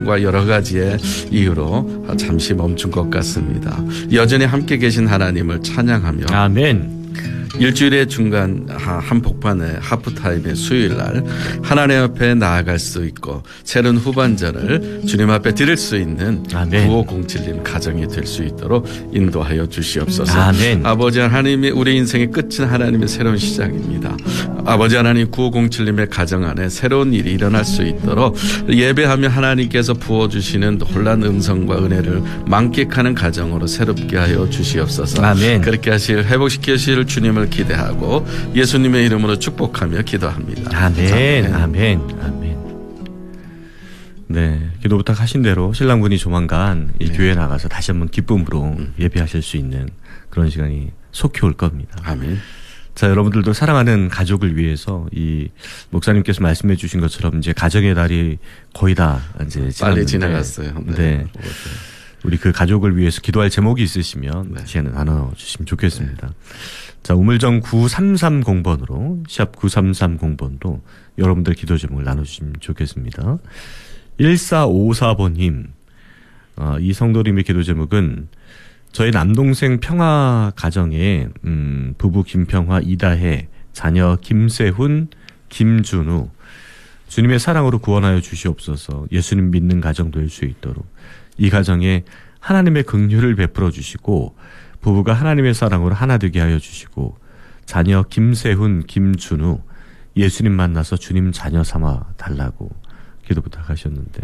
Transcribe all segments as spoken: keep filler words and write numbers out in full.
과 여러 가지의 이유로 잠시 멈춘 것 같습니다. 여전히 함께 계신 하나님을 찬양하며 아멘. 일주일의 중간 한복판의 하프타임의 수요일날 하나님 앞에 나아갈 수 있고 새로운 후반전을 주님 앞에 드릴 수 있는 아멘. 구오공칠님 가정이 될 수 있도록 인도하여 주시옵소서. 아멘. 아버지 하나님이 우리 인생의 끝은 하나님의 새로운 시작입니다. 아버지 하나님 구오공칠님의 가정 안에 새로운 일이 일어날 수 있도록 예배하며 하나님께서 부어주시는 놀라운 음성과 은혜를 만끽하는 가정으로 새롭게 하여 주시옵소서. 아멘. 그렇게 하실 회복시켜 주실 주님을 기대하고 예수님의 이름으로 축복하며 기도합니다. 아멘. 아멘. 아멘. 네, 기도 부탁하신 대로 신랑분이 조만간 이 네. 교회에 나가서 다시 한번 기쁨으로 음. 예배하실 수 있는 그런 시간이 속히 올 겁니다. 아멘. 자, 여러분들도 사랑하는 가족을 위해서 이 목사님께서 말씀해 주신 것처럼 이제 가정의 달이 거의 다 이제 빨리 지나갔어요. 네. 네. 우리 그 가족을 위해서 기도할 제목이 있으시면 네. 시간을 나눠주시면 좋겠습니다. 네. 자, 우물정 구삼삼공 번으로 샵 구삼삼공 번으로 여러분들 기도 제목을 나눠주시면 좋겠습니다. 일사오사 번님, 어, 이 성도님의 기도 제목은 저희 남동생 평화 가정에 음, 부부 김평화, 이다혜, 자녀 김세훈, 김준우 주님의 사랑으로 구원하여 주시옵소서. 예수님 믿는 가정 될 수 있도록 이 가정에 하나님의 긍휼을 베풀어 주시고 부부가 하나님의 사랑으로 하나 되게 하여 주시고 자녀 김세훈, 김준우 예수님 만나서 주님 자녀 삼아 달라고 기도 부탁하셨는데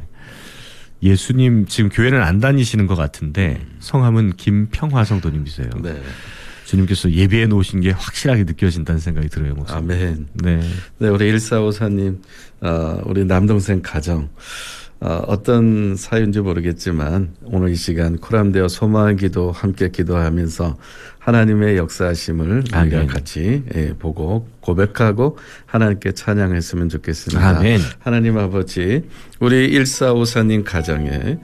예수님 지금 교회는 안 다니시는 것 같은데 성함은 김평화 성도님이세요. 네. 주님께서 예배해 놓으신 게 확실하게 느껴진다는 생각이 들어요. 목사님. 아멘. 네. 네, 우리 일사오사님, 어, 우리 남동생 가정, 어, 어떤 사유인지 모르겠지만 오늘 이 시간 코람되어 소망의 기도 함께 기도하면서 하나님의 역사하심을 아멘. 우리가 같이 예, 보고 고백하고 하나님께 찬양했으면 좋겠습니다. 아멘. 하나님 아버지, 우리 일사오사님 가정에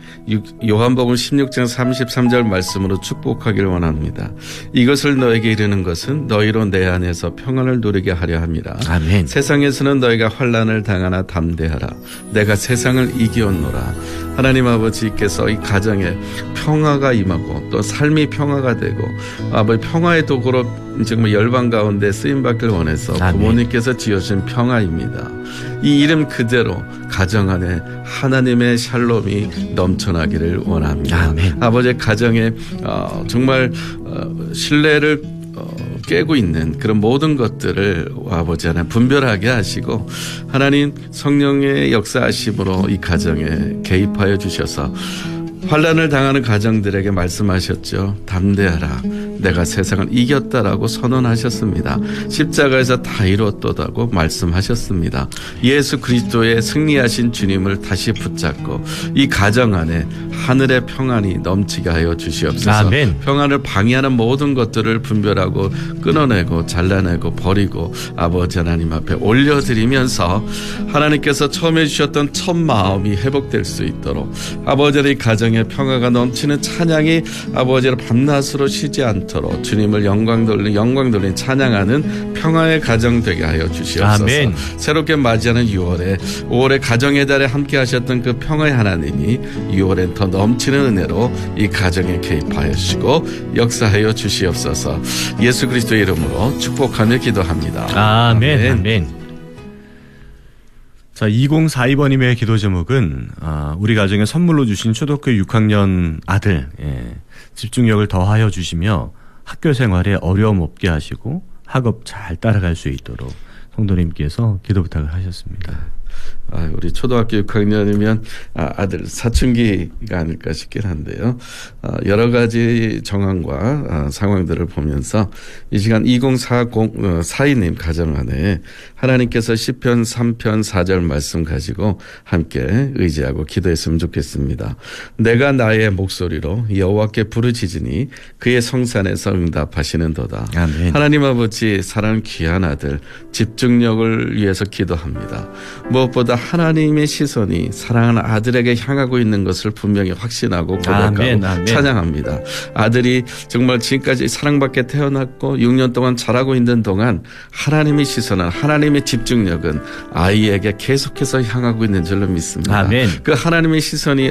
요한복음 십육 장 삼십삼 절 말씀으로 축복하기를 원합니다. 이것을 너에게 이르는 것은 너희로 내 안에서 평안을 누리게 하려 함이라. 아멘. 세상에서는 너희가 환난을 당하나 담대하라. 내가 세상을 이기었노라. 하나님 아버지께서 이 가정에 평화가 임하고 또 삶이 평화가 되고 아버지 평화의 도구로 정말 열방 가운데 쓰임받기를 원해서 아멘. 부모님께서 지어주신 평화입니다. 이 이름 그대로 가정 안에 하나님의 샬롬이 넘쳐나기를 원합니다. 아멘. 아버지의 가정에 어, 정말 어, 신뢰를 어, 깨고 있는 그런 모든 것들을 아버지 하나님 분별하게 하시고 하나님 성령의 역사하심으로 이 가정에 개입하여 주셔서 환난을 당하는 가정들에게 말씀하셨죠. 담대하라. 내가 세상을 이겼다라고 선언하셨습니다. 십자가에서 다 이뤘도다고 말씀하셨습니다. 예수 그리스도의 승리하신 주님을 다시 붙잡고 이 가정 안에 하늘의 평안이 넘치게 하여 주시옵소서. 아멘. 평안을 방해하는 모든 것들을 분별하고 끊어내고 잘라내고 버리고 아버지 하나님 앞에 올려드리면서 하나님께서 처음 해주셨던 첫 마음이 회복될 수 있도록 아버지의 가정 평화가 넘치는 찬양이 아버지를 밤낮으로 쉬지 않도록 주님을 영광 돌린 영광 돌린 찬양하는 평화의 가정 되게 하여 주시옵소서. 아멘. 새롭게 맞이하는 유월에 오월의 가정의 달에 함께 하셨던 그 평화의 하나님이 유월엔 더 넘치는 은혜로 이 가정에 개입하여 주시고 역사하여 주시옵소서. 예수 그리스도의 이름으로 축복하며 기도합니다. 아멘. 아멘. 아멘. 자, 이공사이 번님의 기도 제목은 아, 우리 가정에 선물로 주신 초등학교 육 학년 아들 예, 집중력을 더하여 주시며 학교 생활에 어려움 없게 하시고 학업 잘 따라갈 수 있도록 성도님께서 기도 부탁을 하셨습니다. 아, 우리 초등학교 육 학년이면 아, 아들 사춘기가 아닐까 싶긴 한데요. 아, 여러 가지 정황과 아, 상황들을 보면서 이 시간 이공사이 님 가정 안에 하나님께서 시편 삼 편 사 절 말씀 가지고 함께 의지하고 기도했으면 좋겠습니다. 내가 나의 목소리로 여호와께 부르짖으니 그의 성산에서 응답하시는도다. 아멘. 하나님 아버지 사랑하는 귀한 아들 집중력을 위해서 기도합니다. 뭐 무엇보다 하나님의 시선이 사랑하는 아들에게 향하고 있는 것을 분명히 확신하고 고백하고 아멘, 아멘. 찬양합니다. 아들이 정말 지금까지 사랑받게 태어났고 육 년 동안 자라고 있는 동안 하나님의 시선은 하나님의 집중력은 아이에게 계속해서 향하고 있는 줄로 믿습니다. 아멘. 그 하나님의 시선이